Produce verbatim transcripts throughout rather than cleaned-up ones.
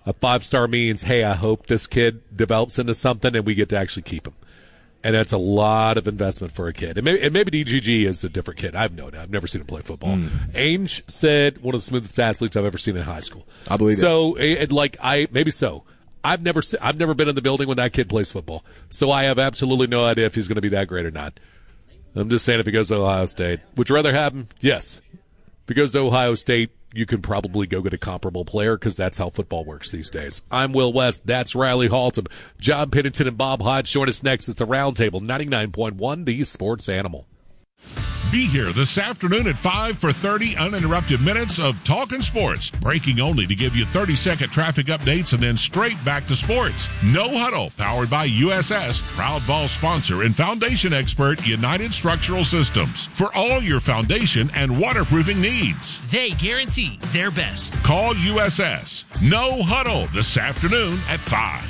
A five-star means, hey, I hope this kid develops into something and we get to actually keep him. And that's a lot of investment for a kid. And maybe, and maybe D G G is a different kid. I've no doubt. I've never seen him play football. Mm. Ainge said one of the smoothest athletes I've ever seen in high school. I believe so, it. So, like, I maybe so. I've never I've never been in the building when that kid plays football. So I have absolutely no idea if he's going to be that great or not. I'm just saying if he goes to Ohio State. Would you rather have him? Yes. If he goes to Ohio State, you can probably go get a comparable player because that's how football works these days. I'm Will West. That's Riley Haltom. John Pennington and Bob Hodge join us next. It's the Roundtable, ninety-nine point one, the Sports Animal. Be here this afternoon at five for thirty uninterrupted minutes of Talkin' Sports. Breaking only to give you thirty-second traffic updates and then straight back to sports. No Huddle, powered by U S S, proud ball sponsor and foundation expert United Structural Systems. For all your foundation and waterproofing needs. They guarantee their best. Call U S S. No Huddle this afternoon at five.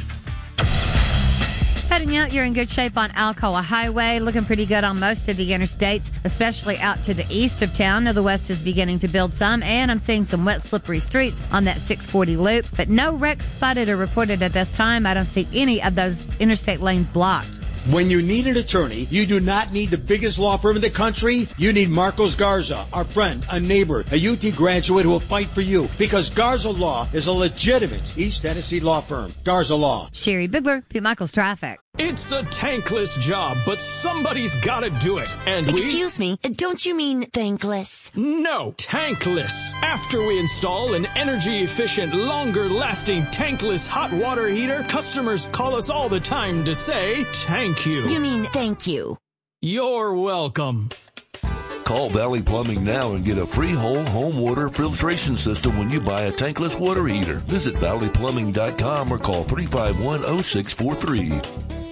Heading out, you're in good shape on Alcoa Highway. Looking pretty good on most of the interstates, especially out to the east of town. Now the west is beginning to build some, and I'm seeing some wet, slippery streets on that six forty loop. But no wrecks spotted or reported at this time. I don't see any of those interstate lanes blocked. When you need an attorney, you do not need the biggest law firm in the country. You need Marcos Garza, our friend, a neighbor, a U T graduate who will fight for you. Because Garza Law is a legitimate East Tennessee law firm. Garza Law. Sherry Bigler, Pete Michaels Traffic. It's a tankless job, but somebody's got to do it. And we... Excuse me, don't you mean thankless? No, tankless. After we install an energy-efficient, longer-lasting tankless hot water heater, customers call us all the time to say, thank you. You mean thank you. You're welcome. Call Valley Plumbing now and get a free whole home water filtration system when you buy a tankless water heater. Visit valley plumbing dot com or call three five one, oh six four three.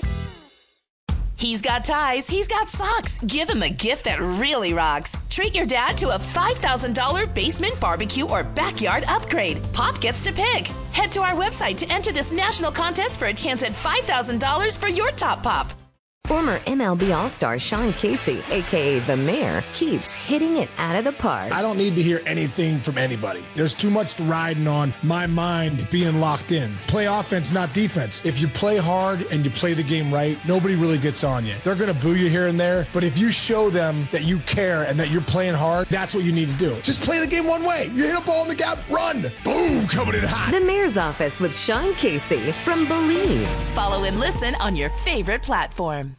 He's got ties, he's got socks. Give him a gift that really rocks. Treat your dad to a five thousand dollars basement barbecue or backyard upgrade. Pop gets to pick. Head to our website to enter this national contest for a chance at five thousand dollars for your top pop. Former M L B All-Star Sean Casey, a k a. The Mayor, keeps hitting it out of the park. I don't need to hear anything from anybody. There's too much riding on my mind being locked in. Play offense, not defense. If you play hard and you play the game right, nobody really gets on you. They're going to boo you here and there, but if you show them that you care and that you're playing hard, that's what you need to do. Just play the game one way. You hit a ball in the gap, run. Boom, coming in hot. The Mayor's Office with Sean Casey from Believe. Follow and listen on your favorite platform.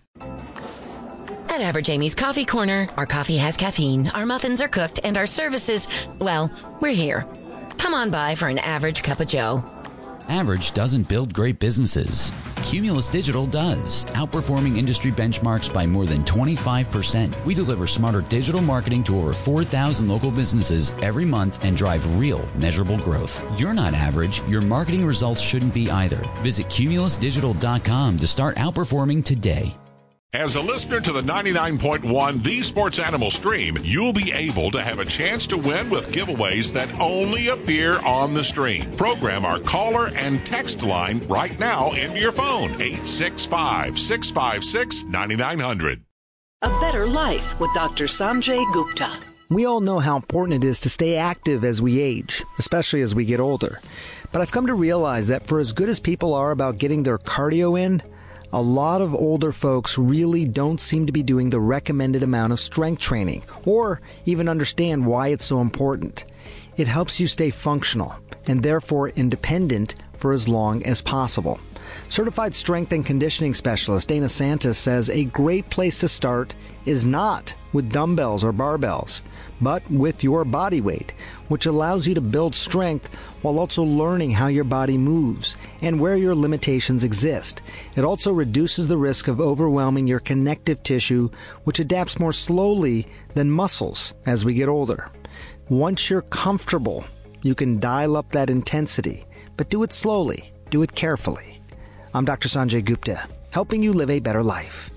At Average Amy's Coffee Corner, our coffee has caffeine, our muffins are cooked, and our services, well, we're here. Come on by for an average cup of joe. Average doesn't build great businesses. Cumulus Digital does, outperforming industry benchmarks by more than twenty-five percent. We deliver smarter digital marketing to over four thousand local businesses every month and drive real, measurable growth. You're not average. Your marketing results shouldn't be either. Visit cumulus digital dot com to start outperforming today. As a listener to the ninety-nine point one The Sports Animal stream, you'll be able to have a chance to win with giveaways that only appear on the stream. Program our caller and text line right now into your phone, eight six five, six five six, nine nine zero zero. A Better Life with Doctor Sanjay Gupta. We all know how important it is to stay active as we age, especially as we get older. But I've come to realize that for as good as people are about getting their cardio in, a lot of older folks really don't seem to be doing the recommended amount of strength training, or even understand why it's so important. It helps you stay functional, and therefore independent for as long as possible. Certified strength and conditioning specialist Dana Santos says a great place to start is not with dumbbells or barbells, but with your body weight, which allows you to build strength while also learning how your body moves and where your limitations exist. It also reduces the risk of overwhelming your connective tissue, which adapts more slowly than muscles as we get older. Once you're comfortable, you can dial up that intensity, but do it slowly, do it carefully. I'm Doctor Sanjay Gupta, helping you live a better life.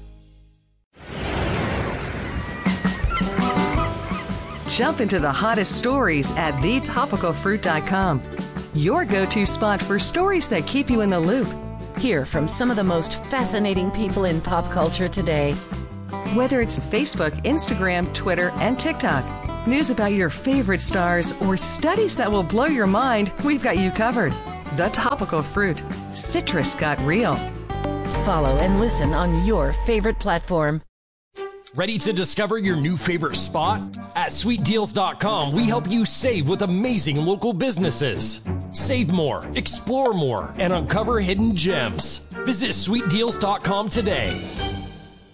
Jump into the hottest stories at the topical fruit dot com. Your go-to spot for stories that keep you in the loop. Hear from some of the most fascinating people in pop culture today. Whether it's Facebook, Instagram, Twitter, and TikTok, news about your favorite stars, or studies that will blow your mind, we've got you covered. The Topical Fruit. Citrus got real. Follow and listen on your favorite platform. Ready to discover your new favorite spot? At sweet deals dot com, we help you save with amazing local businesses. Save more, explore more, and uncover hidden gems. Visit sweet deals dot com today.